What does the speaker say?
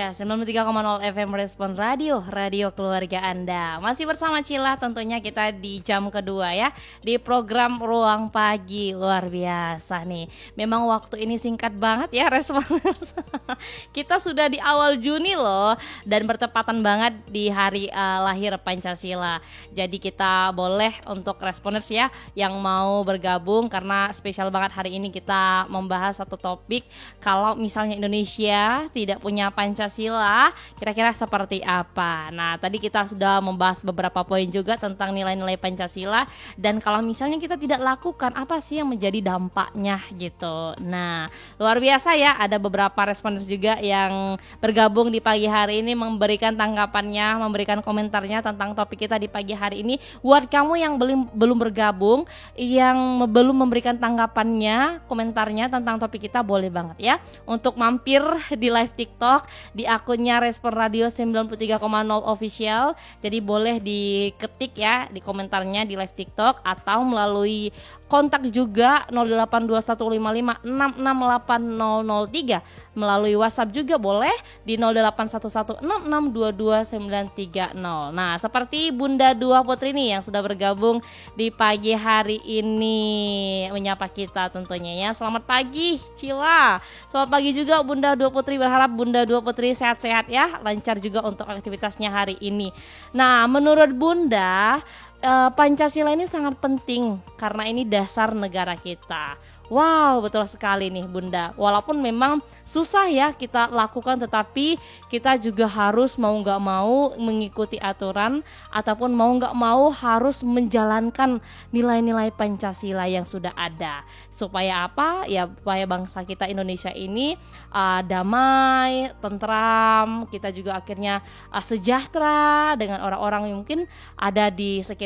Ya, 93,0 FM Respon Radio, radio keluarga Anda. Masih bersama Cila tentunya kita di jam kedua ya, di program Ruang Pagi. Luar biasa nih. Memang waktu ini singkat banget ya Responders. Kita sudah di awal Juni loh, dan bertepatan banget di hari lahir Pancasila. Jadi kita boleh untuk Responders ya yang mau bergabung, karena spesial banget hari ini kita membahas satu topik. Kalau misalnya Indonesia tidak punya Pancasila, kira-kira seperti apa? Nah, tadi kita sudah membahas beberapa poin juga tentang nilai-nilai Pancasila, dan kalau misalnya kita tidak lakukan, apa sih yang menjadi dampaknya gitu. Nah, luar biasa ya, ada beberapa responders juga yang bergabung di pagi hari ini, memberikan tanggapannya, memberikan komentarnya tentang topik kita di pagi hari ini. Buat kamu yang belum bergabung, yang belum memberikan tanggapannya, komentarnya tentang topik kita, boleh banget ya untuk mampir di live TikTok di akunnya Respon Radio 93,0 official. Jadi boleh diketik ya di komentarnya di live TikTok, atau melalui kontak juga 082155668003. Melalui WhatsApp juga boleh di 081166222930. Nah, seperti Bunda Dua Putri nih yang sudah bergabung di pagi hari ini menyapa kita tentunya ya. Selamat pagi Cila. Selamat pagi juga Bunda Dua Putri, berharap Bunda Dua Putri sehat-sehat ya, lancar juga untuk aktivitasnya hari ini. Nah, menurut Bunda, Pancasila ini sangat penting karena ini dasar negara kita. Wow, betul sekali nih Bunda. Walaupun memang susah ya kita lakukan, tetapi kita juga harus mau gak mau mengikuti aturan, ataupun mau gak mau harus menjalankan nilai-nilai Pancasila yang sudah ada. Supaya apa? Ya supaya bangsa kita Indonesia ini damai, tentram, kita juga akhirnya sejahtera dengan orang-orang yang mungkin ada di sekitar